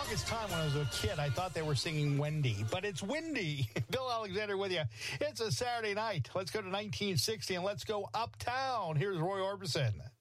longest time when I was a kid, I thought they were singing Wendy, but it's Windy. Bill Alexander with you. It's a Saturday night. Let's go to 1960 and let's go uptown. Here's Roy Orbison.